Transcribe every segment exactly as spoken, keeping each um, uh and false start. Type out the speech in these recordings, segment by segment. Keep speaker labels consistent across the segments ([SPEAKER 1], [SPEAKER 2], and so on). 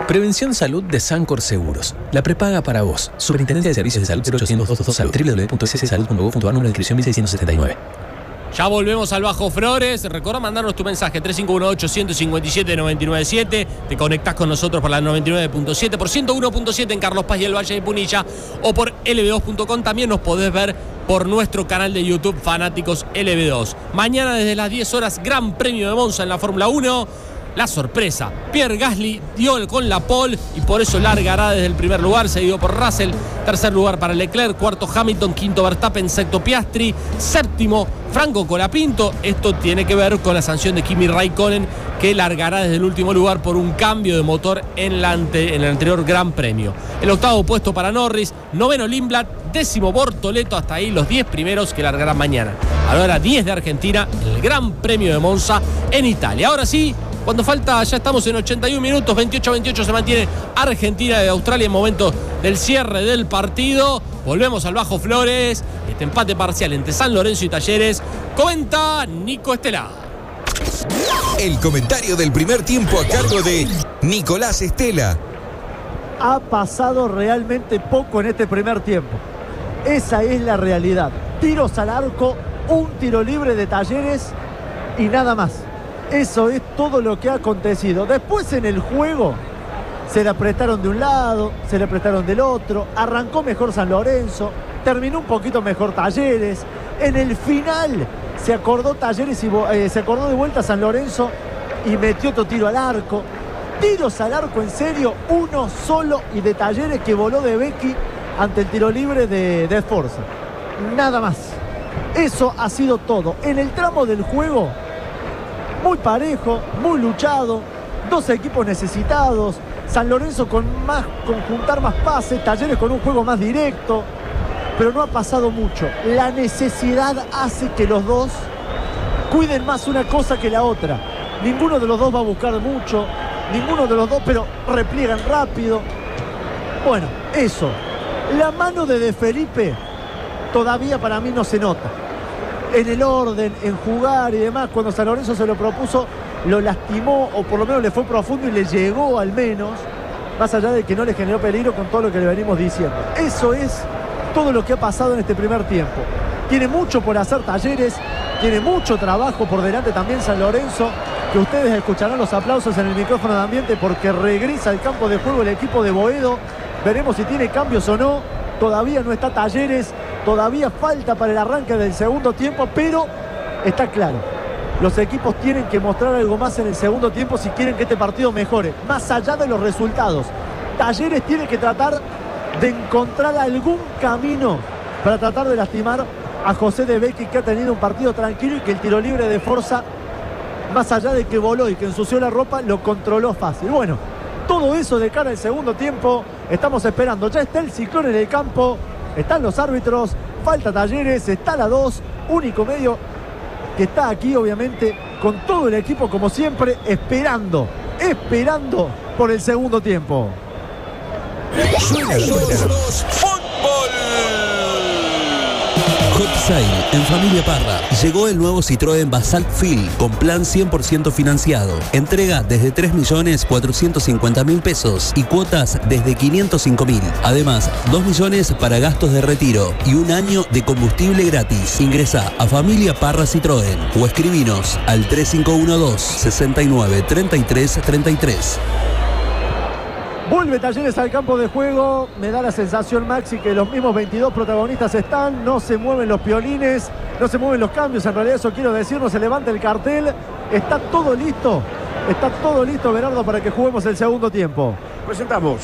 [SPEAKER 1] Prevención Salud de Sancor Seguros. La prepaga para vos. Superintendencia de Servicios de Salud cero ochocientos dos dos dos Salud. w w w punto s s salud punto gov punto a r. Número de inscripción mil seiscientos setenta y nueve.
[SPEAKER 2] Ya volvemos al Bajo Flores. Recordá mandarnos tu mensaje tres cinco uno ocho, uno cinco siete, nueve nueve siete. Te conectás con nosotros por la noventa y nueve punto siete, por ciento uno punto siete en Carlos Paz y el Valle de Punilla, o por L B dos punto com. También nos podés ver por nuestro canal de YouTube Fanáticos L B dos. Mañana desde las diez horas, Gran Premio de Monza en la Fórmula uno. La sorpresa, Pierre Gasly dio con la pole y por eso largará desde el primer lugar, seguido por Russell. Tercer lugar para Leclerc, cuarto Hamilton, quinto Verstappen, sexto Piastri, séptimo Franco Colapinto. Esto tiene que ver con la sanción de Kimi Raikkonen, que largará desde el último lugar por un cambio de motor en, la ante, en el anterior Gran Premio. El octavo puesto para Norris, noveno Lindblad, décimo Bortoleto. Hasta ahí los diez primeros que largarán mañana. Ahora diez de Argentina, el Gran Premio de Monza en Italia. Ahora sí, cuando falta, ya estamos en ochenta y un minutos, veintiocho a veintiocho se mantiene Argentina de Australia en momento del cierre del partido. Volvemos al Bajo Flores. Este empate parcial entre San Lorenzo y Talleres. Comenta Nico Estela.
[SPEAKER 3] El comentario del primer tiempo a cargo de Nicolás Estela.
[SPEAKER 4] Ha pasado realmente poco en este primer tiempo. Esa es la realidad. Tiros al arco, un tiro libre de Talleres y nada más. Eso es todo lo que ha acontecido. Después en el juego se la prestaron de un lado, se la prestaron del otro. Arrancó mejor San Lorenzo, terminó un poquito mejor Talleres. En el final se acordó Talleres y eh, se acordó de vuelta San Lorenzo y metió otro tiro al arco. Tiros al arco en serio, uno solo y de Talleres, que voló de Becky ante el tiro libre de, de Sforza. Nada más. Eso ha sido todo. En el tramo del juego, muy parejo, muy luchado, dos equipos necesitados. San Lorenzo con más, con juntar más pases, Talleres con un juego más directo, pero no ha pasado mucho. La necesidad hace que los dos cuiden más una cosa que la otra. Ninguno de los dos va a buscar mucho, ninguno de los dos, pero repliegan rápido. Bueno, eso. La mano de De Felipe todavía para mí no se nota. En el orden, en jugar y demás, cuando San Lorenzo se lo propuso, lo lastimó, o por lo menos le fue profundo y le llegó al menos, más allá de que no le generó peligro con todo lo que le venimos diciendo. Eso es todo lo que ha pasado en este primer tiempo. Tiene mucho por hacer Talleres, tiene mucho trabajo por delante también San Lorenzo, que ustedes escucharán los aplausos en el micrófono de ambiente porque regresa al campo de juego el equipo de Boedo. Veremos si tiene cambios o no. Todavía no está Talleres, todavía falta para el arranque del segundo tiempo, pero está claro, los equipos tienen que mostrar algo más en el segundo tiempo si quieren que este partido mejore, más allá de los resultados. Talleres tiene que tratar de encontrar algún camino para tratar de lastimar a José de Becky, que ha tenido un partido tranquilo y que el tiro libre de Forza, más allá de que voló y que ensució la ropa, lo controló fácil. Bueno, todo eso de cara al segundo tiempo, estamos esperando. Ya está el Ciclón en el campo, están los árbitros, falta Talleres, está la dos, único medio que está aquí, obviamente, con todo el equipo, como siempre, esperando, esperando por el segundo tiempo.
[SPEAKER 3] Suena, suena.
[SPEAKER 5] ¡Fútbol!
[SPEAKER 6] Hot Sale en Familia Parra. Llegó el nuevo Citroën Basalt Fil con plan cien por ciento financiado. Entrega desde tres millones cuatrocientos cincuenta mil pesos y cuotas desde quinientos cinco mil. Además, dos millones para gastos de retiro y un año de combustible gratis. Ingresa a Familia Parra Citroën o escribinos al tres cinco uno dos, seis nueve, tres tres tres tres.
[SPEAKER 4] Vuelve Talleres al campo de juego. Me da la sensación, Maxi, que los mismos veintidós protagonistas están. No se mueven los piolines, no se mueven los cambios. En realidad eso quiero decir, no se levanta el cartel. Está todo listo. Está todo listo, Berardo, para que juguemos el segundo tiempo.
[SPEAKER 5] Presentamos.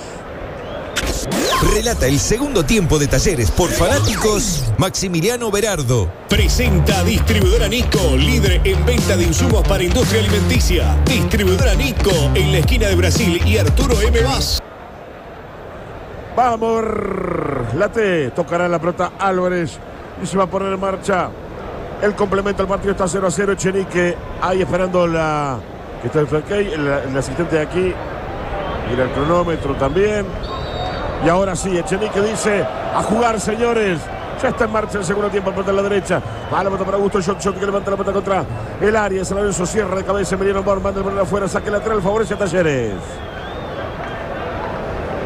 [SPEAKER 3] Relata el segundo tiempo de Talleres por Fanáticos, Maximiliano Berardo.
[SPEAKER 7] Presenta Distribuidora Nisco, líder en venta de insumos para industria alimenticia. Distribuidora Nisco en la esquina de Brasil y Arturo M. Vaz.
[SPEAKER 5] Vamos, late, tocará la pelota Álvarez y se va a poner en marcha. El complemento del partido está cero a cero. Echenique ahí esperando la que está el Franquey, el, el asistente de aquí. Mira el cronómetro también. Y ahora sí, Echenique dice: a jugar, señores. Ya está en marcha el segundo tiempo, por la derecha. Va la pelota para Augusto, shot, shot, que levanta la pelota contra el área. San Lorenzo cierra de cabeza, Emiliano Mor, manda el balón afuera, saque lateral, favorece a Talleres.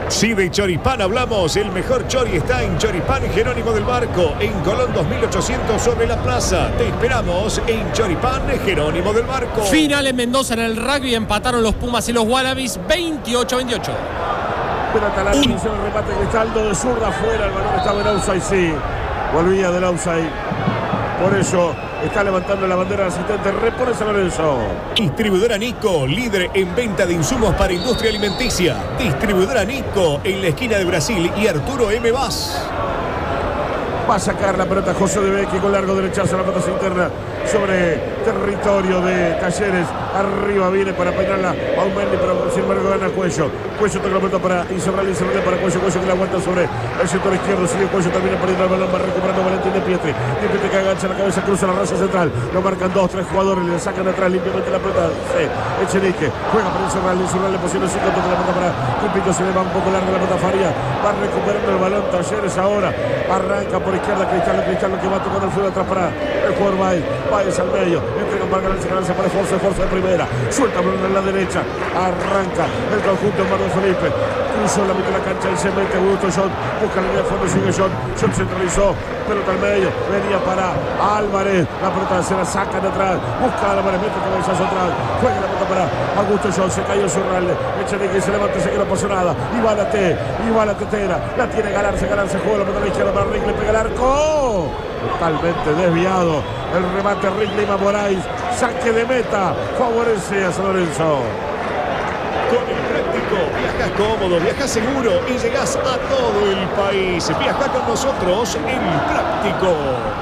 [SPEAKER 7] Si de choripán hablamos, el mejor chori está en Choripán Jerónimo del Barco, en Colón dos mil ochocientos sobre la plaza. Te esperamos en Choripán Jerónimo del Barco.
[SPEAKER 2] Final en Mendoza en el rugby, empataron los Pumas y los Wallabies veintiocho a veintiocho.
[SPEAKER 5] Pelota larga, inició el remate Cristaldo de zurda afuera, el balón estaba en offside, sí. Volvía del offside. Por eso está levantando la bandera del asistente. Repone San Lorenzo.
[SPEAKER 7] Distribuidora Nico, líder en venta de insumos para industria alimenticia. Distribuidora Nico, en la esquina de Brasil y Arturo M. Vaz.
[SPEAKER 5] Va a sacar la pelota José de Becchi con largo derechazo. La pelota interna sobre territorio de Talleres. Arriba viene para peinarla a un Mendy, pero sin embargo gana Cuello. Cuello toca la pelota para Insorral, Insorral para Cuello. Cuello que la aguanta sobre el sector izquierdo. Sigue Cuello, termina perdiendo el balón. Va recuperando Valentín de Pietri. De Pietri que agacha la cabeza, cruza la raza central. Lo marcan dos, tres jugadores. Le sacan atrás limpiamente la pelota. Sí. Echenique juega para Insorral. Insorral le posiciona cinco. Toca la pelota para Cupito. Se le va un poco larga la pelota Faria. Va recuperando el balón Talleres ahora. Arranca por izquierda Cristiano. Cristiano que va tocando el fútbol atrás para el jugador Baez. Baez al medio. Entrega para Galanza. Galanza para Forza. Forza de primera. Suelta por la derecha. Arranca el conjunto en de Felipe. Cruzó la mitad de la cancha y se mete Augusto John. Busca la línea de fondo. Sigue John. John centralizó. Pelota al medio. Venía para Álvarez. La pelota se la sacan atrás. Busca a Álvarez. Mete cabezazo atrás. Juega la pelota para Augusto John. Se cayó su rally. Echenique se levanta. Se que no pasó nada. Y va la T. Y va la tetera. La tiene Galarza. Galarza juega la pelota a la izquierda para Rick. Le pega el arco. Totalmente desviado. El remate Rick Lima Moraes. Saque de meta. Favorece a San Lorenzo.
[SPEAKER 7] Con el práctico, viajas cómodo, viajas seguro y llegas a todo el país. Viaja con nosotros en práctico.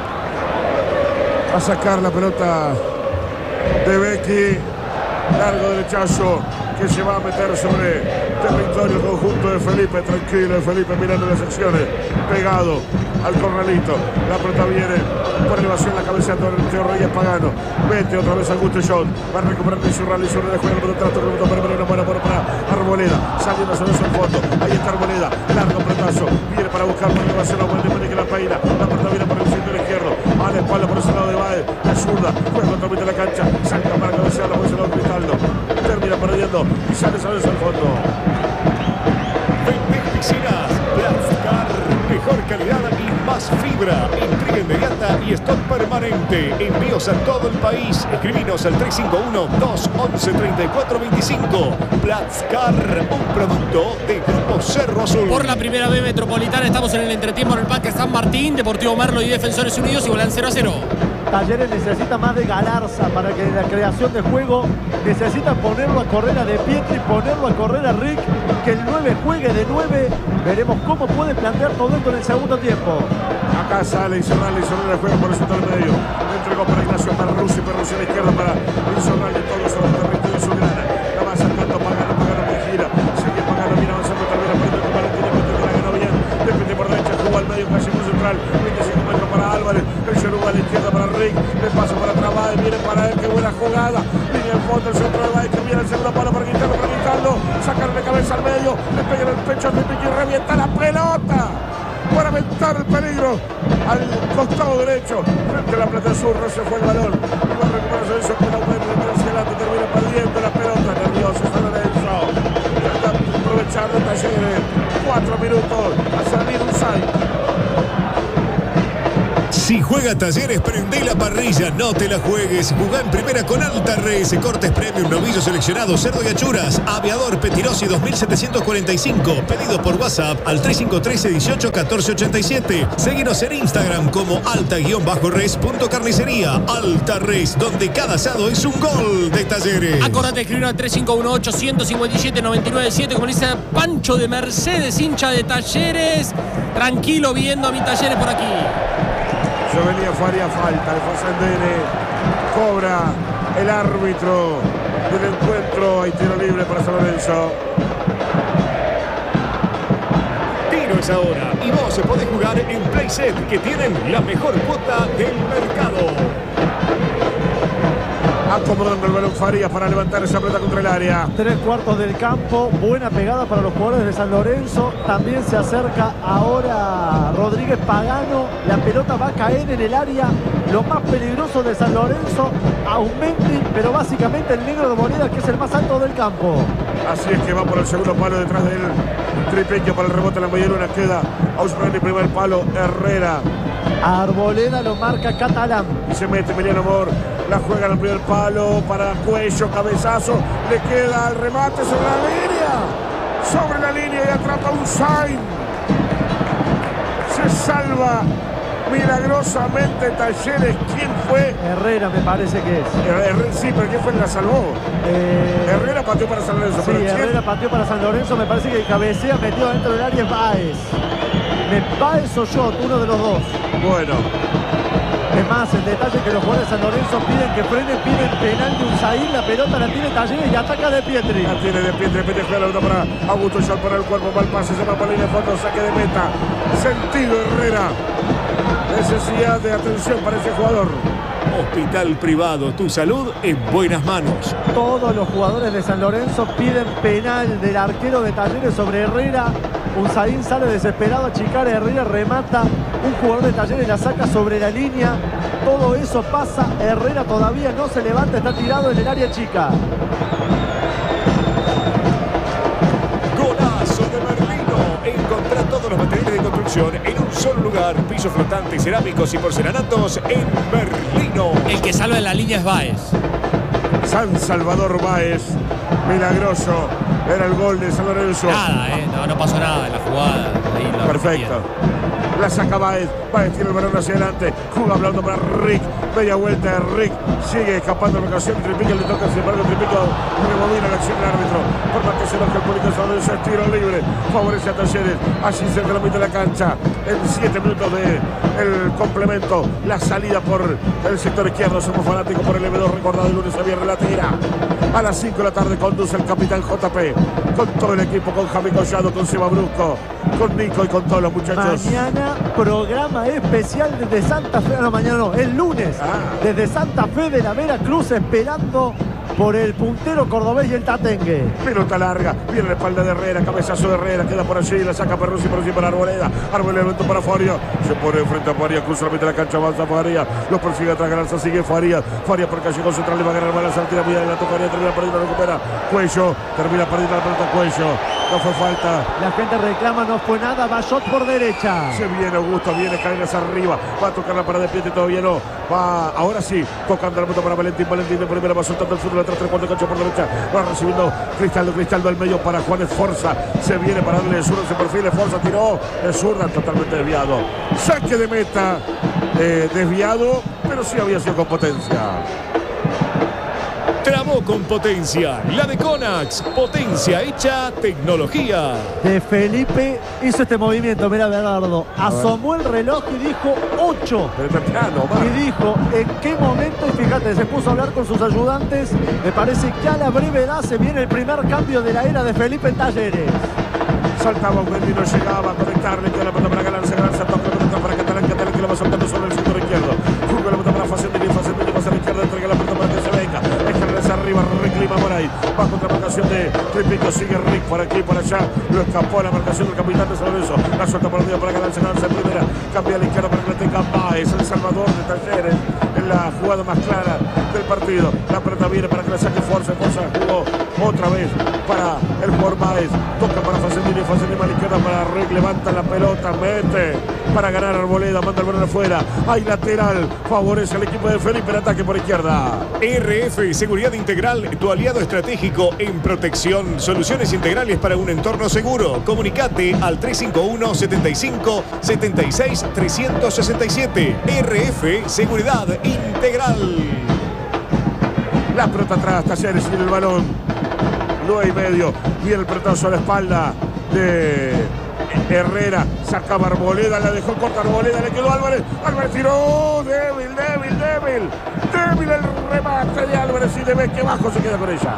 [SPEAKER 5] A sacar la pelota de Becchi. Largo derechazo que se va a meter sobre territorio conjunto de Felipe. Tranquilo, Felipe mirando las acciones. Pegado al corralito. La pelota viene por elevación la cabeza de Teo Reyes Pagano. Mete otra vez Augusto John. Va a recuperar de su rally. Su rally juega la pelota. Trato de para Moreno. Para, para, para Arboleda. Saliendo sobre su fondo. Ahí está Arboleda. Largo pelotazo. Viene para buscar por elevación a Wendy que la peina. La pelota viene por el centro izquierdo. A la espalda por ese lado de Baez. La zurda. Juega contra mitad de la cancha. Salta para cabecearla por ese lado de Cristaldo. Termina perdiendo. Y sale San Lorenzo al fondo.
[SPEAKER 7] Vende piscinas. Plazcar. Mejor calidad y más fibra. Entrega inmediata y stock permanente. Envíos a todo el país. Escribinos al tres cinco uno, dos once, treinta y cuatro veinticinco. Plazcar, un producto de Grupo Cerro Azul.
[SPEAKER 2] Por la primera vez Metropolitana estamos en el entretiempo en el Parque San Martín. Deportivo Merlo y Defensores Unidos igualan cero a cero.
[SPEAKER 4] Talleres necesita más de Galarza para que en la creación de juego necesita ponerlo a correr a De Pietri, ponerlo a correr a Rick, que el nueve juegue de nueve. Veremos cómo puede plantear todo esto en el segundo tiempo.
[SPEAKER 5] Acá sale Insorral, Insorral juega por el centro del medio. Entregó para Ignacio Perruzzi, Perruzzi a la izquierda para Insorral y todo sobre el territorio de Azulgrana. La va sacando Pagano, Pagano que gira. Sigue Pagano, mira avanzando, termina perdiendo con Valentín, que la ganó bien. Depende por derecha, jugó al medio, casi por central. veinticinco metros para Álvarez. El Yoruba a la izquierda para Rick. Le pasa para atrás, Baez, viene para él, qué buena jugada. Línea en fondo, el centro de Baez que viene el segundo palo para Quintano, para Quintano. Sacarle cabeza al medio, le pega en el pecho a Rick y revienta la pelota. Para aventar el peligro al costado derecho. Frente a la plata sur, no se fue el balón. Y va a recuperarse eso con la buena hacia adelante. Termina perdiendo la pelota. Nervioso San Lorenzo. Está aprovechando Talleres. Cuatro minutos a salir un side.
[SPEAKER 7] Si juega Talleres, prende la parrilla, no te la juegues. Jugá en primera con Alta Res, cortes premium, novillos seleccionados, cerdo y achuras, aviador Petirosi dos mil setecientos cuarenta y cinco. Pedido por WhatsApp al tres cinco uno tres, dieciocho, catorce ochenta y siete. Seguinos en Instagram como alta-res.carnicería. Alta Res, donde cada asado es un gol de Talleres.
[SPEAKER 2] Acordate de escribir al tres cinco uno ocho, uno cinco siete, nueve nueve siete, como dice Pancho de Mercedes, hincha de Talleres. Tranquilo viendo a mi Talleres por aquí.
[SPEAKER 5] Se venía Faria, falta de Fosendene. Cobra el árbitro del encuentro. Hay tiro libre para San Lorenzo.
[SPEAKER 7] Tiro es ahora. Y vos podés jugar en Playset, que tienen la mejor cuota del mercado.
[SPEAKER 5] Acomodando el balón Farías para levantar esa pelota contra el área.
[SPEAKER 4] Tres cuartos del campo, buena pegada para los jugadores de San Lorenzo. También se acerca ahora Rodríguez Pagano. La pelota va a caer en el área. Lo más peligroso de San Lorenzo, Aumendi, pero básicamente el negro de Moneda, que es el más alto del campo.
[SPEAKER 5] Así es que va por el segundo palo detrás de él. Tripequio para el rebote, la media luna queda. Ausberni, primer palo, Herrera.
[SPEAKER 4] Arboleda lo marca Catalán.
[SPEAKER 5] Y se mete Emiliano Amor. La juega en el primer palo para Cuello, cabezazo. Le queda el remate sobre la línea. Sobre la línea y atrapa un Sainz. Se salva milagrosamente Talleres. ¿Quién fue?
[SPEAKER 4] Herrera me parece que es.
[SPEAKER 5] Herrera, sí, pero ¿quién fue el que la salvó?
[SPEAKER 4] Eh,
[SPEAKER 5] Herrera pateó para San Lorenzo.
[SPEAKER 4] Sí,
[SPEAKER 5] pero
[SPEAKER 4] Herrera
[SPEAKER 5] ¿quién?
[SPEAKER 4] pateó para San Lorenzo. Me parece que cabecea metido dentro del área es Báez. Me Báez o Shot, uno de los dos.
[SPEAKER 5] Bueno.
[SPEAKER 4] Es más, el detalle es que los jugadores de San Lorenzo piden que frenen, piden penal de Unzaín, la pelota la tiene Talleres y ataca De Pietri.
[SPEAKER 5] La tiene De Pietri, De Pietri juega la pelota para Augusto Shot para el cuerpo, mal pase, se va para la línea de fondo, saque de meta. Sentido Herrera. Necesidad de atención para ese jugador.
[SPEAKER 7] Hospital Privado, tu salud en buenas manos.
[SPEAKER 4] Todos los jugadores de San Lorenzo piden penal del arquero de Talleres sobre Herrera. Unzaín sale desesperado a achicar, Herrera remata, un jugador de Talleres la saca sobre la línea. Todo eso pasa, Herrera todavía no se levanta, está tirado en el área chica.
[SPEAKER 7] Golazo de Merlino. Encontrá todos los materiales de construcción en un solo lugar. Pisos flotantes, cerámicos y porcelanatos en Merlino.
[SPEAKER 2] El que salva en la línea es Báez.
[SPEAKER 5] San Salvador Báez, milagroso. Era el gol de San Lorenzo.
[SPEAKER 2] Nada, eh. No, no pasó nada en la jugada. Ahí lo
[SPEAKER 5] Perfecto. La saca Báez. Báez tiene el balón hacia adelante. Juga hablando para Rick. Media vuelta de Rick. Sigue escapando la ocasión. Tripica le toca, sin embargo, Tripica rebobina la acción del árbitro. Por más que se enoje el público de San Lorenzo, es tiro libre. Favorece a Talleres. Allí cerca de la mitad de la cancha. En siete minutos de el complemento. La salida por el sector izquierdo. Somos fanáticos por el M dos. Recordado el lunes a viernes la tira. A las cinco de la tarde conduce el capitán J P. Con todo el equipo, con Javi Collado, con Seba Brusco, con Nico y con todos los muchachos.
[SPEAKER 4] Mañana programa especial desde Santa Fe. No, mañana no, el lunes.
[SPEAKER 5] Ah.
[SPEAKER 4] Desde Santa Fe de la Vera Cruz, esperando por el puntero cordobés y el tatengue.
[SPEAKER 5] Pelota larga, viene la espalda de Herrera, cabezazo de Herrera, queda por allí, la saca Perruzzi, Perruzzi para Arboleda. Arboleda evento para Faria. Se pone frente a Faria, cruza la mitad de la cancha, avanza Faria. Lo persigue atrás, Galarza, sigue Faria. Faria por callejón central, le va a ganar balas, tira muy adelante, Faria termina perdiendo, recupera. Cuello, termina perdiendo la pelota, Cuello. No fue falta.
[SPEAKER 4] La gente reclama, no fue nada, va Shot por derecha.
[SPEAKER 5] Se viene Augusto, viene Cadenas arriba, va a tocar la parada de pie, todavía no. Va, ahora sí, tocando la pelota para Valentín, Valentín de primera, va soltando el fútbol atrás, tres cuartos cancha por derecha, va recibiendo Cristaldo, Cristaldo al medio para Juan Esforza, se viene para darle de zurda, se perfila, Esforza tiró, de zurda, totalmente desviado. Saque de meta, eh, desviado, pero sí había sido con potencia.
[SPEAKER 7] Trabó con potencia. La de Conax. Potencia hecha tecnología.
[SPEAKER 4] De Felipe hizo este movimiento, mira Bernardo. Asomó el reloj y dijo ocho.
[SPEAKER 5] Pero temprano, va.
[SPEAKER 4] Y dijo en qué momento, y fíjate, se puso a hablar con sus ayudantes. Me parece que a la brevedad se viene el primer cambio de la era de Felipe en Talleres.
[SPEAKER 5] Saltaba un no llegaba a conectarle, queda la pelota para Galarza, Galarza toca la pelota para Catalán, Catalán que la va saltando sobre el sector izquierdo. Juga la pelota para Facendini, Facendini pasa a la izquierda, entrega la pelota para que se venga. Escaleras arriba, Rick Lima por ahí. Va contra marcación de Tripico, sigue Rick por aquí, por allá. Lo escapó a la marcación del capitán de San Lorenzo. La suelta por el medio para Galarza, Galarza en primera. Cambia a la izquierda para que la tenga Báez, el salvador de Talleres. En la jugada más clara del partido. La pelota viene para que la saque Forza. Forza jugó otra vez para el jugador Báez. Toca para Facendini, Facendini a la izquierda para Rick. Levanta la pelota, mete para ganar Arboleda, manda el balón afuera. Hay lateral, favorece al equipo de Felipe el ataque por izquierda.
[SPEAKER 7] R F Seguridad Integral, tu aliado estratégico en protección. Soluciones integrales para un entorno seguro. Comunicate al tres cinco uno, setenta y cinco, setenta y seis, trescientos sesenta y siete. R F Seguridad Integral.
[SPEAKER 5] La pelota atrás, Talleres sin el balón. nueve y medio. Viene el pelotazo a la espalda de Herrera. Sacaba Arboleda, la dejó corta Arboleda, le quedó Álvarez. Álvarez tiró. Débil, débil, débil. Débil el remate de Álvarez y de ve que bajo se queda con ella.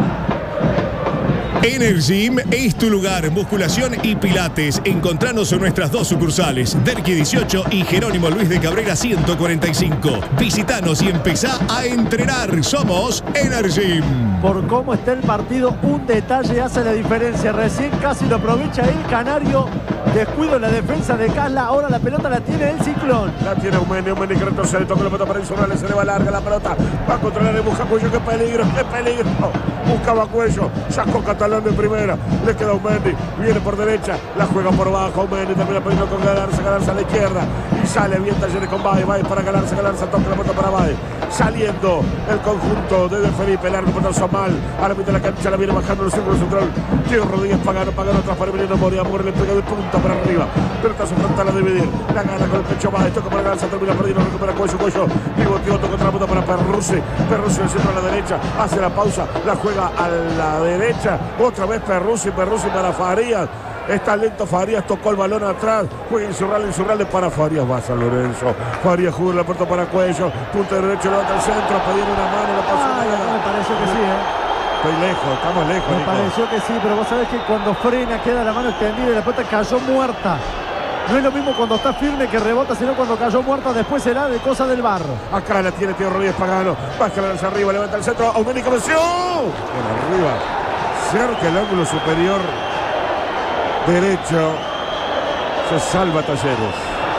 [SPEAKER 7] Energym es tu lugar, musculación y pilates. Encontranos en nuestras dos sucursales, Derqui dieciocho y Jerónimo Luis de Cabrera ciento cuarenta y cinco. Visitanos y empezá a entrenar. Somos Energym.
[SPEAKER 4] Por cómo está el partido, un detalle hace la diferencia. Recién casi lo aprovecha el Canario. Descuido en la defensa de Casla. Ahora la pelota la tiene el Ciclón.
[SPEAKER 5] La tiene Eumeni, Eumeni que retrocede, toca la pelota para Insurales, se le va larga la pelota. Va a controlar y busca Cuello, qué peligro, qué peligro. buscaba Cuello, sacó Catalán de primera, le queda Aumendi, viene por derecha, la juega por abajo, Aumendi termina perdiendo con Galarza, Galarza a la izquierda y sale bien Talleres con Baez, Baez para Galarza, Galarza toca la pelota para Baez, saliendo el conjunto de De Felipe, largo pelotazo mal, a la mitad de la cancha la viene bajando el círculo central, Diego Rodríguez Pagano, Pagano atrás para Emiliano Mori, Amor le pega de punta para arriba, pelotazo frontal a dividir, la gana con el pecho Baez, toca para Galarza, termina perdiendo, recupera Cuello, Cuello, pivoteó, toca otra pelota para Perruzzi, Perruzzi el centro a la derecha, hace la pausa, la juega a la derecha, otra vez Perruzzi, Perruzzi para Farías, está lento Farías, tocó el balón atrás, juega Insurralde, Insurralde para Farías, va San Lorenzo, Farías juega la puerta para Cuello, punta derecho, levanta el centro, pidiendo una mano, la pasó
[SPEAKER 4] Ah,
[SPEAKER 5] nada.
[SPEAKER 4] me pareció que sí, ¿eh?
[SPEAKER 5] Estoy lejos, estamos lejos,
[SPEAKER 4] Me
[SPEAKER 5] Nico.
[SPEAKER 4] pareció que sí, pero vos sabés que cuando frena queda la mano extendida y la pelota cayó muerta. No es lo mismo cuando está firme que rebota, sino cuando cayó muerta después será de cosa del barro.
[SPEAKER 5] Acá la tiene Tío Rodríguez Pagano, baja la lanza arriba, levanta el centro, Aumendi comenzó. Por arriba, cerca el ángulo superior derecho, se salva Talleres.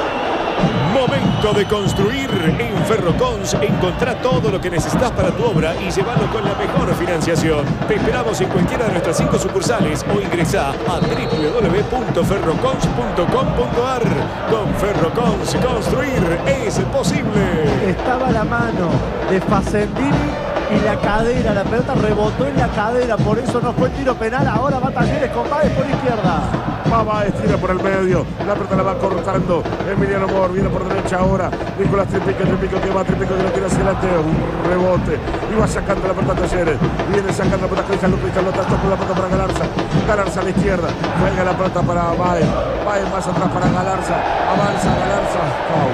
[SPEAKER 7] Momento de construir. En Ferrocons encontrá todo lo que necesitas para tu obra y llévalo con la mejor financiación. Te esperamos en cualquiera de nuestras cinco sucursales o ingresá a w w w punto ferrocons punto com punto a r. Con Ferrocons construir es posible.
[SPEAKER 4] Estaba la mano de Facendini y la cadera, la pelota rebotó en la cadera, por eso no fue tiro penal. Ahora va Talleres con Baez por izquierda.
[SPEAKER 5] Va Baez, tira por el medio, la pelota la va cortando Emiliano Mor, viene por derecha ahora Nicolás Tripico, Tripico que va, Tripico que lo tira hacia adelante, un rebote y va sacando la pelota Talleres, viene sacando la pelota Cristian López, Cristian López toca la pelota para Galarza, Galarza a la izquierda, juega la pelota para Baez, Baez más atrás para Galarza, avanza Galarza, foul,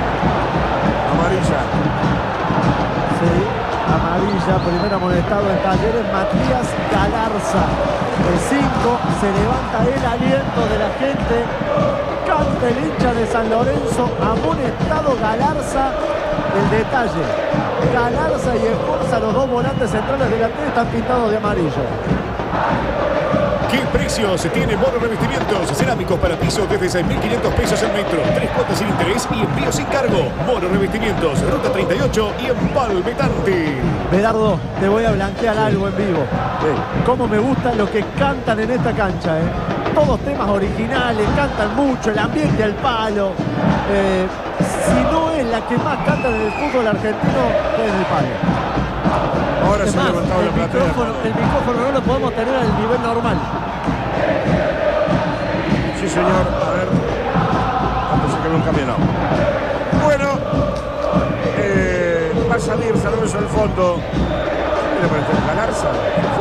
[SPEAKER 5] amarilla.
[SPEAKER 4] Sí, amarilla, primer amonestado en Talleres, Matías Galarza. El cinco, se levanta el aliento de la gente, canta el hincha de San Lorenzo, amonestado Galarza. El detalle, Galarza y Esforza, los dos volantes centrales delanteros, están pintados de amarillo.
[SPEAKER 7] ¿Qué precios tiene Moro Revestimientos? Cerámicos para piso desde seis mil quinientos pesos el metro. Tres cuotas sin interés y envío sin cargo. Moro Revestimientos, Ruta treinta y ocho y Empalmetante.
[SPEAKER 4] Medardo, te voy a blanquear algo en vivo.
[SPEAKER 5] Sí.
[SPEAKER 4] Cómo me gusta lo que cantan en esta cancha, ¿eh? Todos temas originales, cantan mucho, el ambiente al palo. Eh, si no es la que más cantan en el fútbol argentino, es el palo.
[SPEAKER 5] Ahora se ha
[SPEAKER 4] Además,
[SPEAKER 5] levantado
[SPEAKER 4] el
[SPEAKER 5] la platea.
[SPEAKER 4] micrófono, el micrófono no lo podemos tener al nivel normal.
[SPEAKER 5] Sí, señor. A ver. Antes se quedó un camino. Bueno. Eh, va a salir San Lorenzo al fondo. Mira, para este Galarza.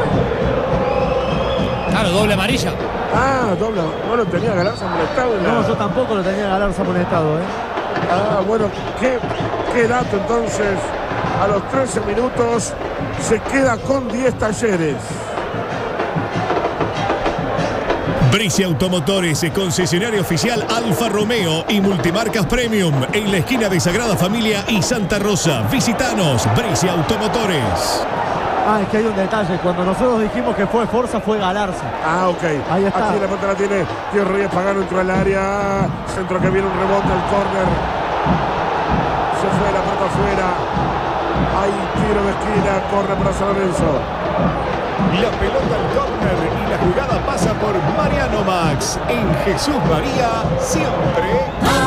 [SPEAKER 2] Claro, doble amarilla.
[SPEAKER 5] Ah, doble. No lo tenía Galarza molestado. en la-
[SPEAKER 4] No, yo tampoco lo tenía Galarza amonestado, ¿eh?
[SPEAKER 5] Ah, bueno. ¿Qué, qué dato entonces? A los trece minutos se queda con diez Talleres.
[SPEAKER 7] Bricia Automotores, concesionario oficial Alfa Romeo y Multimarcas Premium en la esquina de Sagrada Familia y Santa Rosa. Visítanos, Bricia Automotores.
[SPEAKER 4] Ah, es que hay un detalle. Cuando nosotros dijimos que fue Forza, fue Galarza.
[SPEAKER 5] Ah, ok.
[SPEAKER 4] Ahí está.
[SPEAKER 5] Aquí la pelota la tiene Tío Rodríguez Pagano, entró al área. Centro que viene un rebote al córner. Se fue la pelota afuera. Hay tiro de esquina, corre para San Lorenzo.
[SPEAKER 7] La pelota al córner y la jugada pasa por Mariano Max. En Jesús María, siempre.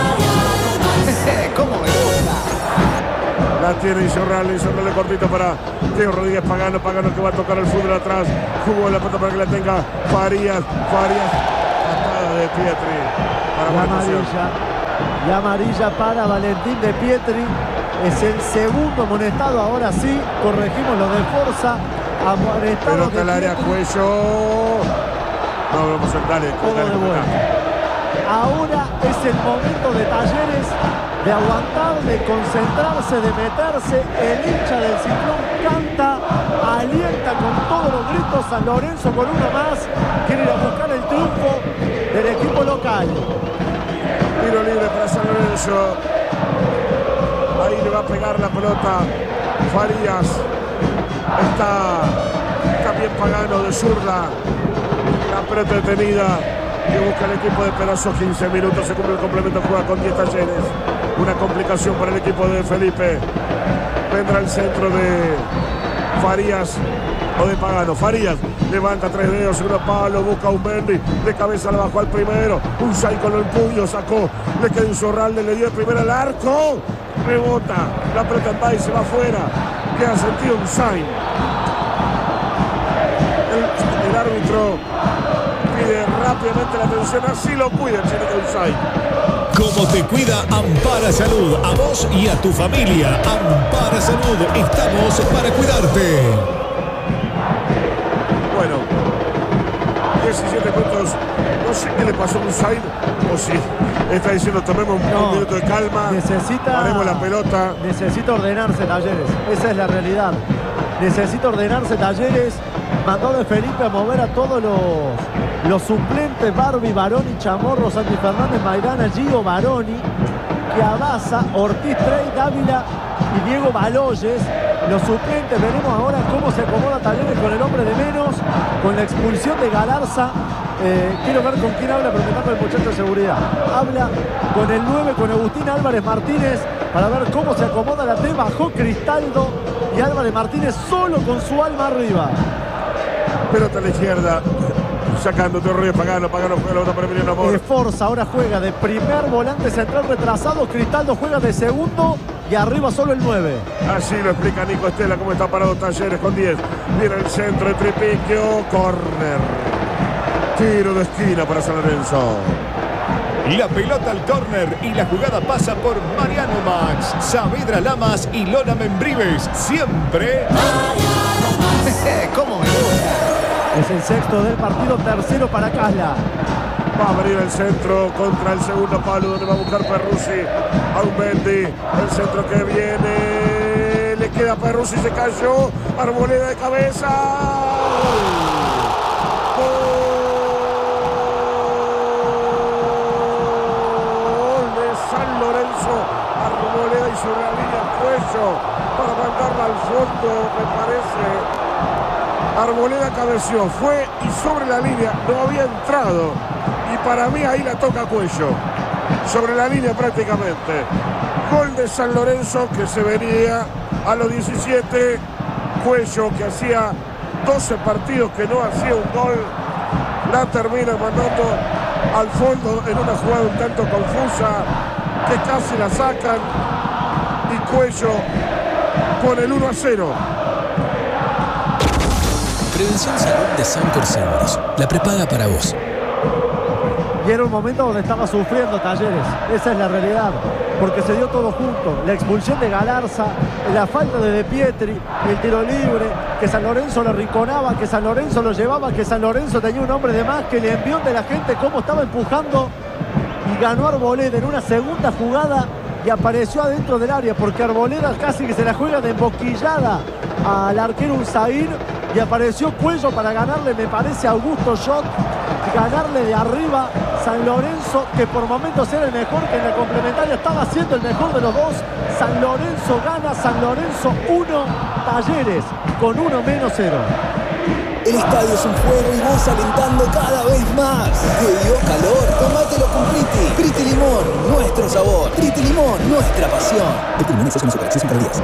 [SPEAKER 8] ¿Cómo me gusta?
[SPEAKER 5] La tiene Insurralde, Insurralde cortito para Tío Rodríguez Pagano, Pagano que va a tocar el fútbol atrás. Jugó la pelota para que la tenga Farías, Farías. Patada de Pietri para
[SPEAKER 4] Y
[SPEAKER 5] marcación.
[SPEAKER 4] amarilla. Y amarilla para Valentín de Pietri. Es el segundo amonestado. Ahora sí, corregimos lo de Forza. Amonestado
[SPEAKER 5] Pelota
[SPEAKER 4] de
[SPEAKER 5] al área,
[SPEAKER 4] Pietri.
[SPEAKER 5] Cuello. No, vamos a dale,
[SPEAKER 4] Todo
[SPEAKER 5] dale,
[SPEAKER 4] de vuelta. Ahora es el momento de Talleres de aguantar, de concentrarse, de meterse. El hincha del Ciclón canta, alienta con todos los gritos. San Lorenzo con uno más quiere ir a buscar el triunfo del equipo local.
[SPEAKER 5] Tiro libre para San Lorenzo. Ahí le va a pegar la pelota Farías. Está, está bien Pagano de zurda. La pelota detenida. Que busca el equipo de Perazo. quince minutos. Se cumple el complemento. Juega con diez Talleres. Una complicación para el equipo de Felipe. Vendrá el centro de Farías. o de Pagano. Farías levanta tres dedos, segundo palo, busca un Mendy, de cabeza la bajó al primero, un Sai con el puño, sacó, le queda un Zorralde, le dio el primero al arco, rebota, la pelota en va y se va afuera, queda sentido un Sai. El, el árbitro pide rápidamente la atención, así lo cuida el Chenique Unzai.
[SPEAKER 7] Como te cuida Ampara Salud, a vos y a tu familia. Ampara Salud, estamos para cuidarte.
[SPEAKER 5] Bueno, diecisiete puntos. No sé qué le pasó a Unzai, o si está diciendo tomemos un,
[SPEAKER 4] No,
[SPEAKER 5] un minuto de calma,
[SPEAKER 4] necesita,
[SPEAKER 5] paremos la pelota.
[SPEAKER 4] Necesita ordenarse Talleres, esa es la realidad. Necesita ordenarse Talleres. Mandó de Felipe a mover a todos los, los suplentes, Barbie, Baroni, Chamorro, Santi Fernández, Maidana, Gio, Baroni, Chiavaza, Ortiz, Trey, Dávila y Diego Baloyes. Los suplentes, veremos ahora cómo se acomoda Talleres con el hombre de menos, con la expulsión de Galarza. Eh, quiero ver con quién habla, preguntando al muchacho de seguridad. Habla con el nueve, con Agustín Álvarez Martínez, para ver cómo se acomoda la T. Bajó Cristaldo y Álvarez Martínez solo con su alma arriba.
[SPEAKER 5] Pelota a la izquierda, sacando Torres, Pagano, Pagano juega la otra para Emiliano Amor.
[SPEAKER 4] Forza ahora juega de primer volante central retrasado, Cristaldo juega de segundo y arriba solo el nueve.
[SPEAKER 5] Así lo explica Nico Estela, cómo está parado Talleres con diez. Viene el centro de Tripiquio, córner. Tiro de esquina para San Lorenzo.
[SPEAKER 7] La pelota al córner y la jugada pasa por Mariano Max, Saavedra Lamas y Lona Membrives. Siempre.
[SPEAKER 8] ¿Cómo me gusta?
[SPEAKER 4] Es el sexto del partido, tercero para Casla.
[SPEAKER 5] Va a abrir el centro contra el segundo palo, donde va a buscar Perruzzi a un Mendy. El centro que viene, le queda Perruzzi, se cayó. Arboleda de cabeza. Gol de San Lorenzo. Arboleda y sobre la línea Cuello para mandarla al fondo, me parece. Arboleda cabeció, fue y sobre la línea, no había entrado. Y para mí ahí la toca Cuello. Sobre la línea prácticamente. Gol de San Lorenzo que se venía a los diecisiete. Cuello que hacía doce partidos que no hacía un gol. La termina mandando al fondo en una jugada un tanto confusa que casi la sacan. Y Cuello pone el uno a cero.
[SPEAKER 1] Prevención Salud de Sancor Seguros. La prepaga para vos.
[SPEAKER 4] Y era un momento donde estaba sufriendo Talleres. Esa es la realidad. Porque se dio todo junto. La expulsión de Galarza, la falta de De Pietri, el tiro libre, que San Lorenzo lo rinconaba, que San Lorenzo lo llevaba, que San Lorenzo tenía un hombre de más, que le envió de la gente cómo estaba empujando. Y ganó Arboleda en una segunda jugada y apareció adentro del área. Porque Arboleda casi que se la juega de emboquillada al arquero Unzair. Y apareció Cuello para ganarle, me parece, a Augusto Schott. Ganarle de arriba San Lorenzo, que por momentos era el mejor, que en la complementaria estaba siendo el mejor de los dos. San Lorenzo gana, San Lorenzo uno, Talleres con uno menos cero.
[SPEAKER 8] El estadio es un juego y vos alentando cada vez más. ¿Te dio calor? Tómatelo con Priti. Priti Limón, nuestro sabor. Priti Limón, nuestra pasión. Priti Limón es azúcar, sin calorías.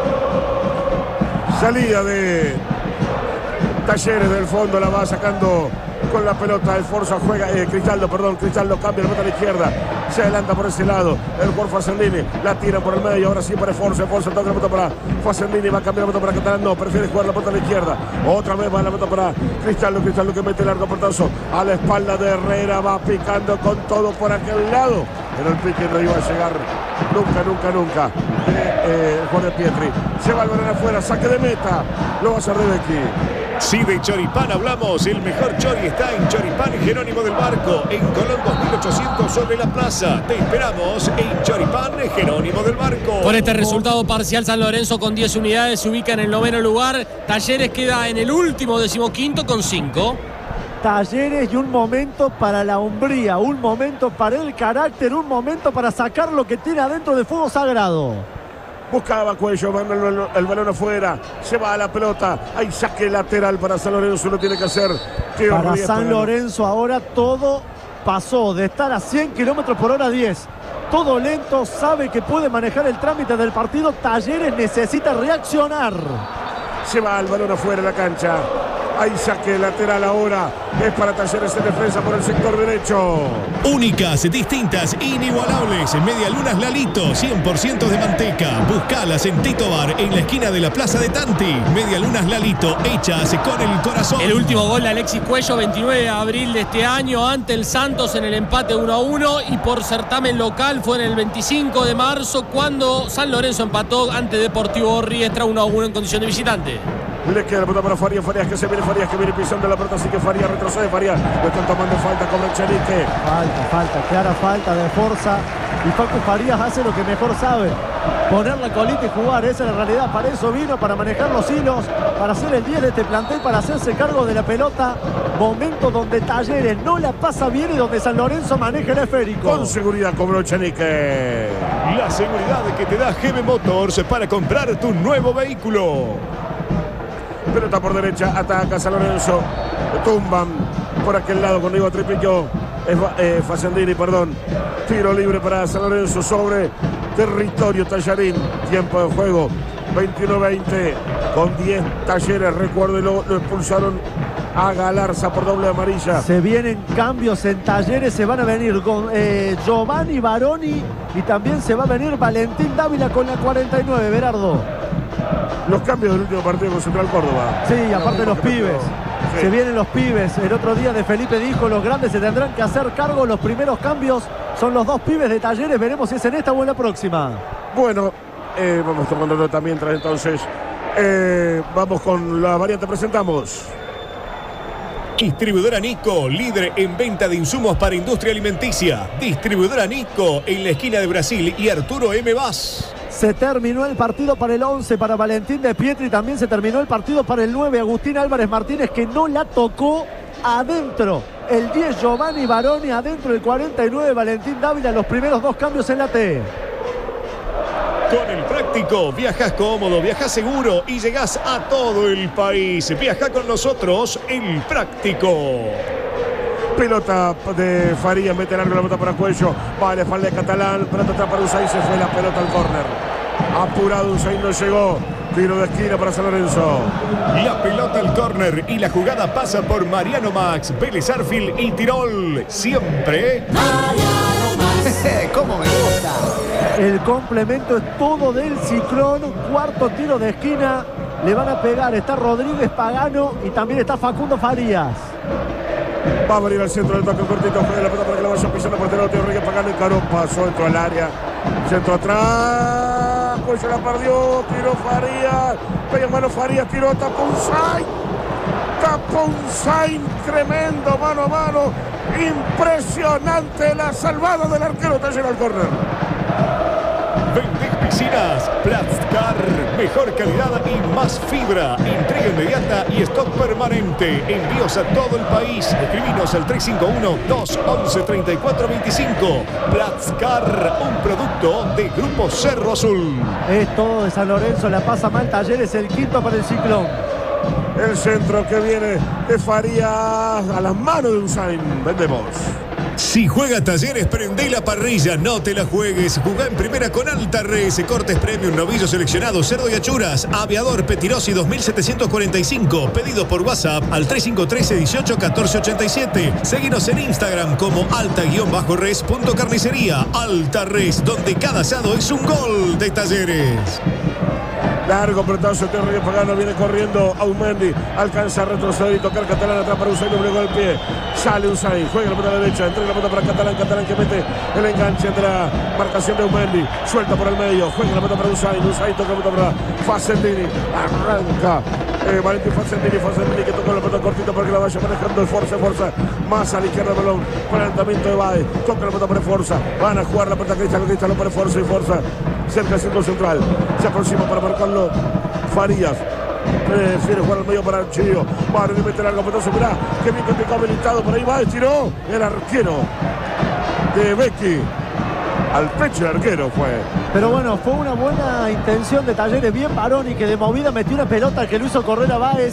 [SPEAKER 5] Salida de Talleres del fondo, la va sacando con la pelota. El Forza juega, eh, Cristaldo, perdón, Cristaldo cambia la pelota a la izquierda, se adelanta por ese lado, el por Facendini, la tira por el medio, ahora sí para Forza, Forza toca la pelota para Facendini, va a cambiar la pelota para Catalán, no, prefiere jugar la pelota a la izquierda, otra vez va la pelota para Cristaldo, Cristaldo que mete el largo portazo a la espalda de Herrera, va picando con todo por aquel lado, pero el pique no iba a llegar nunca, nunca, nunca, de eh, Jorge Pietri, se va el balón afuera, saque de meta, lo va a hacer Rebecki.
[SPEAKER 7] Si de Choripán hablamos, el mejor chori está en Choripán Jerónimo del Barco, en Colón dos mil ochocientos sobre la plaza. Te esperamos en Choripán Jerónimo del Barco.
[SPEAKER 2] Con este resultado parcial, San Lorenzo con diez unidades se ubica en el noveno lugar. Talleres queda en el último decimoquinto con cinco.
[SPEAKER 4] Talleres y un momento para la hombría, un momento para el carácter, un momento para sacar lo que tiene adentro de fuego sagrado.
[SPEAKER 5] Buscaba Cuello, manda el, el balón afuera, se va a la pelota, hay saque lateral para San Lorenzo, lo tiene que hacer Tío
[SPEAKER 4] Para
[SPEAKER 5] Ríos,
[SPEAKER 4] San
[SPEAKER 5] para
[SPEAKER 4] Lorenzo ahora todo pasó de estar a cien kilómetros por hora a diez. Todo lento, sabe que puede manejar el trámite del partido. Talleres necesita reaccionar.
[SPEAKER 5] Se va el balón afuera de la cancha. Hay saque lateral ahora. Es para Talleres en defensa por el sector derecho.
[SPEAKER 9] Únicas, distintas, inigualables. Medialunas Lalito, cien por ciento de manteca. Buscalas en Tito Bar, en la esquina de la Plaza de Tanti. Medialunas Lalito, hechas con el corazón.
[SPEAKER 2] El último gol de Alexis Cuello, veintinueve de abril de este año, ante el Santos en el empate uno a uno. Y por certamen local fue en el veinticinco de marzo, cuando San Lorenzo empató ante Deportivo Riestra uno a uno en condición de visitante.
[SPEAKER 5] Le queda la pelota para Farías, Farías que se viene, Farías que viene pisando la pelota, así que Farías retrocede, Farías le están tomando falta con el Chenique.
[SPEAKER 4] Falta, falta, clara falta de fuerza. Y Facu Farías hace lo que mejor sabe, poner la colita y jugar. Esa es la realidad, para eso vino, para manejar los hilos, para ser el diez de este plantel, para hacerse cargo de la pelota. Momento donde Talleres no la pasa bien y donde San Lorenzo maneja el esférico.
[SPEAKER 5] Con seguridad cobró Chenique.
[SPEAKER 7] La seguridad que te da G B Motors para comprar tu nuevo vehículo.
[SPEAKER 5] Pelota por derecha, ataca San Lorenzo. Tumban por aquel lado con Diego Tripillo. Es eh, Facendini, perdón. Tiro libre para San Lorenzo sobre territorio Tallarín. Tiempo de juego veintiuno veinte con diez Talleres. Recuérdelo, lo expulsaron a Galarza por doble amarilla.
[SPEAKER 4] Se vienen cambios en Talleres. Se van a venir con eh, Giovanni Baroni y también se va a venir Valentín Dávila con la cuarenta y nueve, Berardo.
[SPEAKER 5] Los cambios del último partido con Central Córdoba.
[SPEAKER 4] Sí, aparte los pibes. Sí. Se vienen los pibes. El otro día de Felipe dijo, los grandes se tendrán que hacer cargo. Los primeros cambios son los dos pibes de Talleres. Veremos si es en esta o en la próxima.
[SPEAKER 5] Bueno, eh, vamos tomando nota mientras entonces. Eh, vamos con la variante, presentamos.
[SPEAKER 7] Distribuidora Nico, líder en venta de insumos para industria alimenticia. Distribuidora Nico, en la esquina de Brasil y Arturo M. Vaz.
[SPEAKER 4] Se terminó el partido para el once, para Valentín de Pietri. También se terminó el partido para el nueve, Agustín Álvarez Martínez, que no la tocó adentro. El diez, Giovanni Baroni, adentro el cuarenta y nueve, Valentín Dávila. Los primeros dos cambios en la T.
[SPEAKER 7] Con el práctico, viajas cómodo, viajas seguro y llegás a todo el país. Viaja con nosotros, el práctico.
[SPEAKER 5] Pelota de Farías, mete largo la pelota para Cuello. Va a la espalda de Catalán. Pelota atrás para Usain, se fue la pelota al córner. Apurado Usain, no llegó. Tiro de esquina para San Lorenzo.
[SPEAKER 7] La pelota al córner y la jugada pasa por Mariano Max, Vélez Arfield y Tirol. Siempre
[SPEAKER 8] Mariano Max. ¿Cómo me gusta?
[SPEAKER 4] El complemento es todo del Ciclón. Cuarto tiro de esquina. Le van a pegar. Está Rodríguez Pagano y también está Facundo Farías.
[SPEAKER 5] Va a venir al centro del toque cortito. Juega la pelota para que la vaya pisando por Rodríguez Rodríguez Pagano. Encaró, pasó, entró al área. Centro atrás. Pues se la perdió. Tiró Farías. Pega mano Farías. Tiró. Tapó Usain. Tapó Usain. Tremendo. Mano a mano. Impresionante la salvada del arquero. Taller al córner.
[SPEAKER 7] Vendés Piscinas, Platzcar, mejor calidad y más fibra, entrega inmediata y stock permanente, envíos a todo el país, escribinos al tres cinco uno, dos once, treinta y cuatro veinticinco. Platzcar, un producto de Grupo Cerro Azul.
[SPEAKER 4] Es todo de San Lorenzo, la pasa mal Talleres, el quinto para el Ciclón.
[SPEAKER 5] El centro que viene de Farías a las manos de Usain. Vendemos.
[SPEAKER 9] Si juega Talleres, prende la parrilla, no te la juegues. Jugá en primera con Alta Res, cortes premium, novillo seleccionado, cerdo y achuras, aviador Petirosi dos mil setecientos cuarenta y cinco. Pedido por WhatsApp al tres cinco uno tres, dieciocho, catorce ochenta y siete. Seguinos en Instagram como alta-res.carnicería. Alta Res, donde cada asado es un gol de Talleres.
[SPEAKER 5] Largo pelotazo de Rodríguez Pagano, viene corriendo Aumendi, alcanza a retroceder y tocar Catalán atrás para Usain, doble el pie, sale Usain, juega la pelota derecha, entrega la pelota para Catalán, Catalán que mete el enganche entre la marcación de Aumendi, suelta por el medio, juega la pelota para Usain, Usain toca la pelota para Facendini, arranca eh, Valentín Facendini, Facendini que toca la pelota cortita para que la vaya manejando, fuerza, fuerza, más a la izquierda del balón, planteamiento de Baez, toca la pelota para Forza, van a jugar la pelota Cristian, Cristian lo para Forza y Forza, cerca del centro central, se aproxima para marcarlo Farías, prefiere jugar al medio para el Chío, va a meter largo pelotazo, mirá, que bien que te habilitado, por ahí va, tiró el arquero de Becky, al pecho el arquero fue.
[SPEAKER 4] Pero bueno, fue una buena intención de Talleres, bien Baroni que de movida metió una pelota que lo hizo correr a Báez,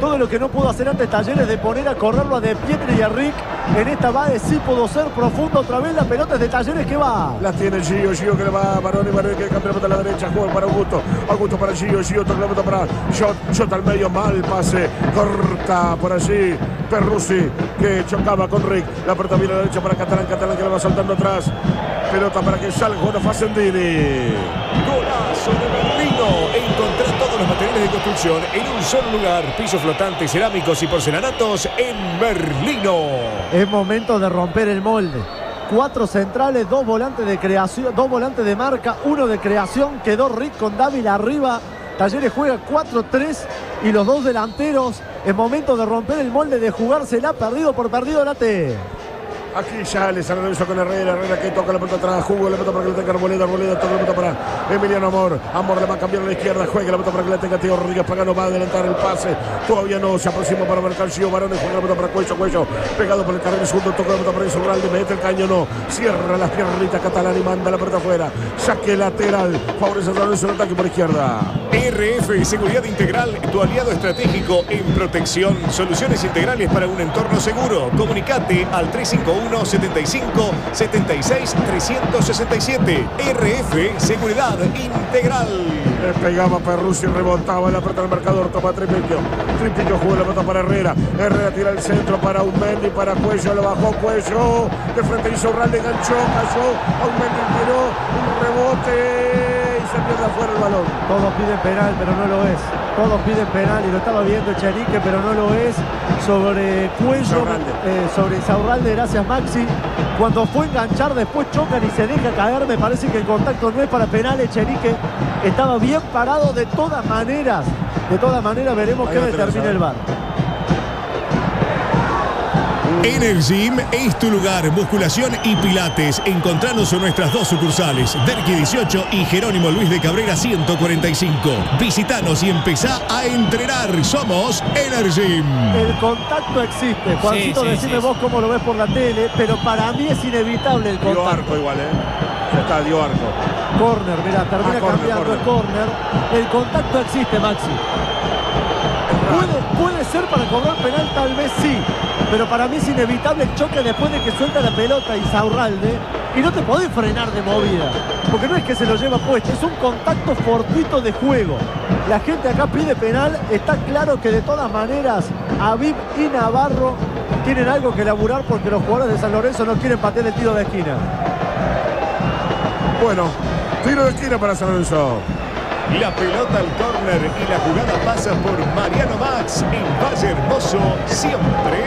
[SPEAKER 4] todo lo que no pudo hacer antes Talleres de poner a correrlo a De Pietri y a Rick. En esta va de sí pudo ser profundo otra vez. La pelota es de Talleres que va.
[SPEAKER 5] La tiene Gio, Gio que le va a Baroni, Baroni que cambia la pelota a la derecha, juega para Augusto, Augusto para Gio, Gio toca la pelota para Shot, Shot al medio, mal pase, corta por allí Perruzzi que chocaba con Rick, la pelota viene a la derecha para Catalán, Catalán que le va saltando atrás, pelota para que salga Juan Facendini.
[SPEAKER 7] Golazo de Merlino. Encontrar todos los materiales de construcción en un solo lugar. Pisos flotantes, cerámicos y porcelanatos en Merlino.
[SPEAKER 4] Es momento de romper el molde. Cuatro centrales, dos volantes de creación, dos volantes de marca, uno de creación. Quedó Rick con Dávila arriba. Talleres juega cuatro tres y los dos delanteros. Es momento de romper el molde, de jugársela perdido por perdido la T.
[SPEAKER 5] Aquí ya le sale eso con Herrera, Herrera que toca la pelota atrás, jugó la pelota para que le tenga Arboleda, Arboleda toca la pelota para Emiliano Amor, Amor le va a cambiar a la izquierda, juega la pelota para que le tenga Tío Rodríguez, Pagano va a adelantar el pase, todavía no, se aproxima para marcar Gio Baroni, juega la pelota para Cuello, Cuello, pegado por el carril segundo, toca la pelota para Insaurralde, mete el caño, no, cierra las piernitas Catalán y manda la pelota afuera, saque lateral, favorece a Lorenzo el ataque por izquierda.
[SPEAKER 7] R F Seguridad Integral, tu aliado estratégico en protección. Soluciones integrales para un entorno seguro. Comunicate al tres cinco uno, setenta y cinco, setenta y seis, trescientos sesenta y siete. R F Seguridad Integral.
[SPEAKER 5] Le pegaba Perruzzi, rebotaba la pelota del marcador, toma Tripillo. Tripillo jugó la pelota para Herrera. Herrera tira el centro para Aumendi, para Cuello, lo bajó Cuello. De frente Insaurralde, enganchó, cayó. Aumendi tiró un rebote. Se pierde afuera el balón.
[SPEAKER 4] Todos piden penal, pero no lo es. Todos piden penal y lo estaba viendo Echenique, pero no lo es. Sobre Cuello, eh, sobre Insaurralde, gracias Maxi. Cuando fue a enganchar, después chocan y se deja caer. Me parece que el contacto no es para penal. Echenique estaba bien parado de todas maneras. De todas maneras, veremos qué determina el V A R.
[SPEAKER 9] Energym es tu lugar, musculación y pilates. Encontranos en nuestras dos sucursales, Derqui dieciocho y Jerónimo Luis de Cabrera ciento cuarenta y cinco. Visitanos y empezá a entrenar. Somos Energym.
[SPEAKER 4] El contacto existe. Juancito, sí, sí, decime sí, vos cómo lo ves por la tele, pero para mí es inevitable el contacto.
[SPEAKER 5] Dio arco igual, ¿eh? Ya está, dio arco.
[SPEAKER 4] Corner, mirá, termina ah, cambiando corner, el corner. El contacto existe, Maxi. Puede, puede ser para cobrar penal, tal vez sí. Pero para mí es inevitable el choque después de que suelta la pelota Insaurralde. Y no te podés frenar de movida. Porque no es que se lo lleva puesto, es un contacto fortuito de juego. La gente acá pide penal. Está claro que de todas maneras Aviv y Navarro tienen algo que elaborar porque los jugadores de San Lorenzo no quieren patear el tiro de esquina.
[SPEAKER 5] Bueno, tiro de esquina para San Lorenzo.
[SPEAKER 7] La pelota al córner y la jugada pasa por Mariano Max en Valle Hermoso, siempre.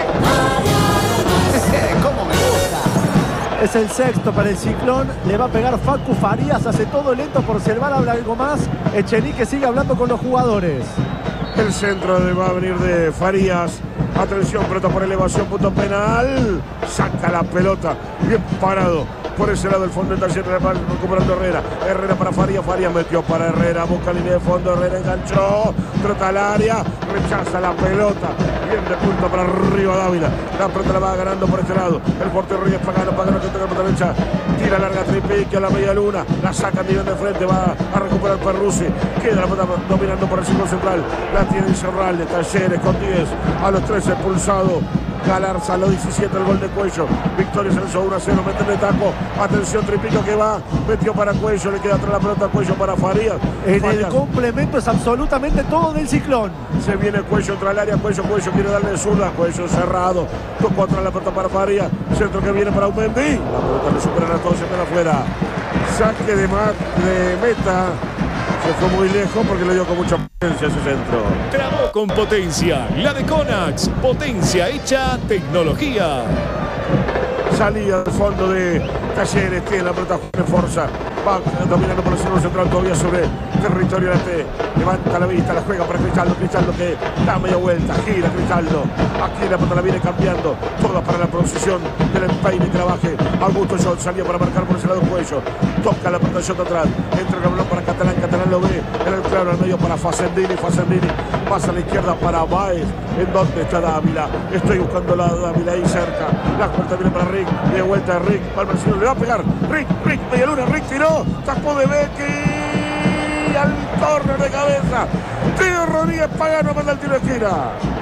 [SPEAKER 8] ¡Cómo me gusta!
[SPEAKER 4] Es el sexto para el Ciclón. Le va a pegar Facu Farías. Hace todo lento por si el V A R habla algo más. Echenique sigue hablando con los jugadores.
[SPEAKER 5] El centro va a venir de Farías. Atención, pelota por elevación, punto penal. Saca la pelota. Bien parado. Por ese lado el fondo de Talleres, recuperando Herrera. Herrera para Farías, Farías metió para Herrera, busca línea de fondo, Herrera enganchó, trota al área, rechaza la pelota. Bien de punta para arriba Dávila. La pelota la va ganando por este lado. El portero Rodríguez Pagano, Pagano que toca la pelota derecha. Tira larga Tripique a la media luna. La saca bien de frente, va a recuperar Perruzzi. Queda la pelota dominando por el círculo central. La tiene Insaurralde, Talleres con diez. A los tres expulsado. Galarza a los diecisiete, el gol de Cuello. Victoria se lanzó uno a cero, mete de taco. Atención, Tripico que va, metió para Cuello, le queda atrás la pelota a Cuello para Farías.
[SPEAKER 4] En
[SPEAKER 5] Farías.
[SPEAKER 4] El complemento es absolutamente todo del Ciclón.
[SPEAKER 5] Se viene Cuello contra el área, Cuello, Cuello quiere darle zurda, Cuello cerrado. Tocó atrás la pelota para Farías. Centro que viene para Aumendi. La pelota le superan a todos, se queda afuera. Saque de, de meta. Se fue muy lejos porque le dio con mucha potencia ese centro.
[SPEAKER 7] Trabó con potencia. La de Conax. Potencia hecha tecnología.
[SPEAKER 5] Salida al fondo de Talleres. Tiene la pelota de fuerza. Va dominando por el centro central todavía sobre territorio de la T. Levanta la vista, la juega para Cristaldo. Cristaldo que da media vuelta. Gira Cristaldo. Aquí la pelota la viene cambiando. Toda para la posición del empeine y trabaje. Augusto Shot salió para marcar por ese lado Cuello. Toca la pelota Shot atrás. Entra el balón para Catalán. Catalán lo ve. En el claro al medio para Facendini. Facendini pasa a la izquierda para Baez. ¿En dónde está Dávila? Estoy buscando la Dávila ahí cerca. La puerta viene para Rick. De vuelta a Rick. Valversino le va a pegar. Rick, Rick, media luna. Rick tiró. Tapó de Becky. Al córner de cabeza. Tío Rodríguez Pagano manda el tiro de esquina.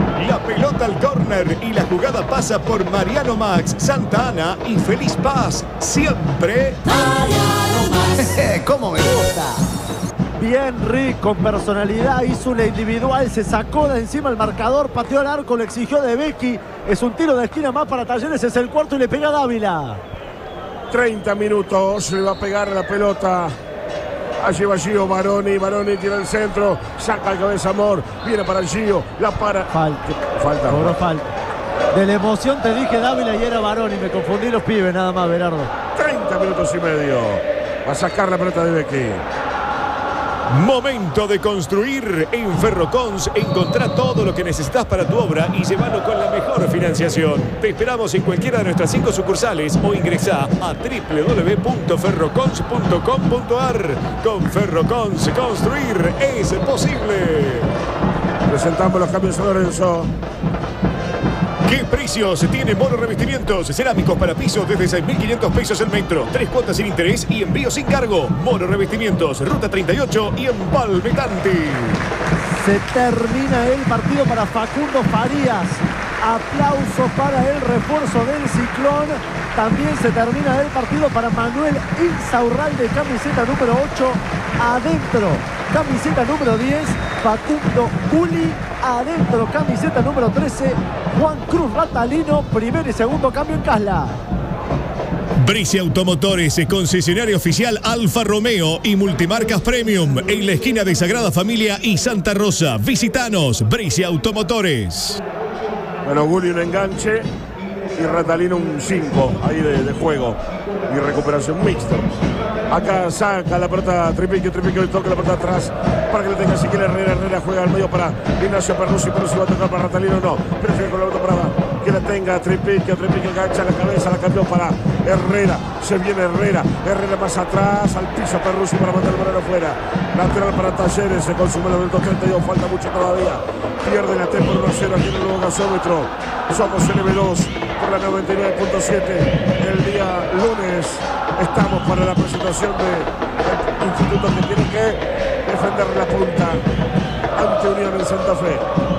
[SPEAKER 7] La pelota al córner y la jugada pasa por Mariano Max, Santa Ana y Feliz Paz. Siempre
[SPEAKER 8] Mariano Max. ¿Cómo me gusta?
[SPEAKER 4] Bien, Rick, con personalidad, hizo una individual, se sacó de encima el marcador, pateó al arco, le exigió de Becky. Es un tiro de esquina más para Talleres, es el cuarto y le pega a Dávila.
[SPEAKER 5] treinta minutos, le va a pegar la pelota. Allí va Gio Baroni, Baroni tira el centro, saca el cabeza Amor, viene para Gio, la para.
[SPEAKER 4] Falta.
[SPEAKER 5] Falta.
[SPEAKER 4] Cobró falta. De la emoción te dije Dávila y era Baroni, me confundí los pibes nada más, Berardo.
[SPEAKER 5] treinta minutos y medio. Va a sacar la pelota de Becky.
[SPEAKER 7] Momento de construir. En Ferrocons encontrá todo lo que necesitas para tu obra y llévalo con la mejor financiación. Te esperamos en cualquiera de nuestras cinco sucursales o ingresá a doble u doble u doble u punto ferrocons punto com punto a r. Con Ferrocons, construir es posible.
[SPEAKER 5] Presentamos los cambios a Lorenzo.
[SPEAKER 7] ¿Qué precios tiene Mono Revestimientos? Cerámicos para pisos desde seis mil quinientos pesos el metro. Tres cuotas sin interés y envío sin cargo. Mono Revestimientos, Ruta treinta y ocho y en Valmetanti.
[SPEAKER 4] Se termina el partido para Facundo Farías. Aplausos para el refuerzo del Ciclón. También se termina el partido para Manuel Insaurralde, camiseta número ocho. Adentro, camiseta número diez, Facundo Juli. Adentro, camiseta número trece, Juan Cruz Ratalino. Primer y segundo cambio en Casla.
[SPEAKER 9] Bricia Automotores, concesionario oficial Alfa Romeo y Multimarcas Premium en la esquina de Sagrada Familia y Santa Rosa. Visitanos, Bricia Automotores.
[SPEAKER 5] Bueno, Gulli un enganche y Ratalino un cinco ahí de, de juego y recuperación mixta. Acá saca la pelota Tripique, Tripique le toca la pelota atrás para que le tenga Siquiera Herrera. Herrera juega al medio para Ignacio Perruzzi. Perruzzi va a tocar para Ratalino, no. Prefiere con la pelota para que la tenga Tripique. Tripique engancha la cabeza, la cambió para Herrera. Se viene Herrera. Herrera más atrás al piso Perruzzi para mandar el balón afuera. Lateral para Talleres. Se consume el minuto treinta y dos. Falta mucho todavía. Pierde la T por uno a cero aquí en el nuevo gasómetro. Somos N B dos por la noventa y nueve punto siete. El día lunes estamos para la presentación del instituto que tiene que defender la punta ante Unión en Santa Fe.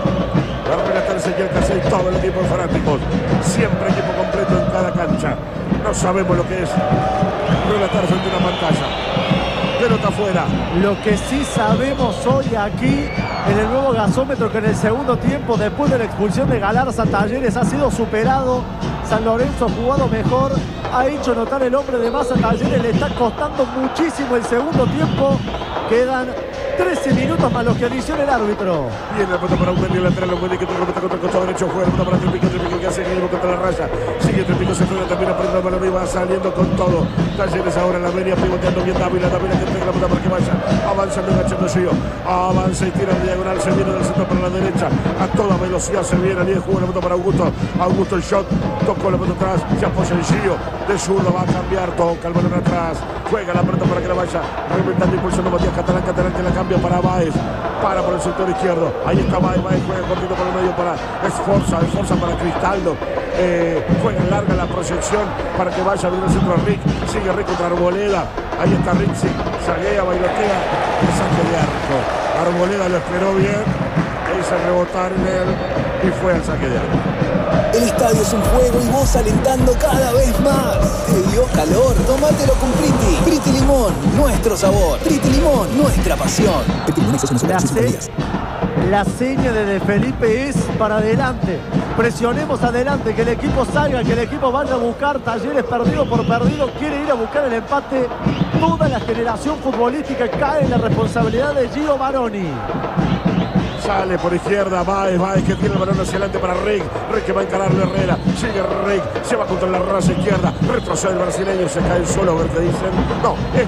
[SPEAKER 5] Va a relatarse aquí el Casey, todo el equipo de fanáticos. Siempre equipo completo en cada cancha. No sabemos lo que es relatar frente a una pantalla. Pelota afuera.
[SPEAKER 4] Lo que sí sabemos hoy aquí en el nuevo gasómetro, que en el segundo tiempo, después de la expulsión de Galarza, Talleres ha sido superado. San Lorenzo ha jugado mejor, ha hecho notar el hombre de más a Talleres, le está costando muchísimo el segundo tiempo. Quedan trece minutos más los que adiciona el árbitro.
[SPEAKER 5] Viene la pelota para un medio lateral, un medio que toca contra el costado derecho, juega la pelota para Tripico, Tripico que hace equilibrio contra la raya. Sigue Tripico, se frena, termina perdiendo el balón y va saliendo con todo. Talleres ahora en la media, pivoteando bien Dávila, Dávila que entrega la pelota para que vaya. Avanza el enganchando Gio, avanza y tira en diagonal, se viene del centro para la derecha. A toda velocidad se viene, ahí juega la pelota para Augusto. Augusto el shot, tocó la pelota atrás, se apoya en Gio. De zurdo va a cambiar, toca el balón atrás. Juega la pelota para que la vaya. Reventando, impulsando Matías Catalán, Catalán que la cambia para Báez. Para por el sector izquierdo. Ahí está Báez, Báez juega cortito por el medio para Esforza, Esforza para Cristaldo. Eh, juega larga la proyección para que vaya a abrir el centro a Rick. Sigue Rick contra Arboleda. Ahí está Rick, sí, zaguea, bailotea. El saque de arco. Arboleda lo esperó bien. E hizo rebotar en él y fue al saque de arco.
[SPEAKER 8] El estadio es un juego y vos alentando cada vez más. ¿Te dio calor? Tómatelo con Priti. Priti Limón, nuestro sabor. Priti Limón, nuestra pasión. Priti Limón,
[SPEAKER 4] la, se la seña de, de Felipe es para adelante. Presionemos adelante, que el equipo salga, que el equipo vaya a buscar. Talleres perdido por perdido, quiere ir a buscar el empate. Toda la generación futbolística cae en la responsabilidad de Gio Baroni.
[SPEAKER 5] Sale por izquierda, Báez, Báez que tiene el balón hacia adelante para Rick. Rick que va a encararle Herrera. Sigue Rick, se va contra la raza izquierda. Retrocede el brasileño, se cae el suelo, a ver qué dicen. No, es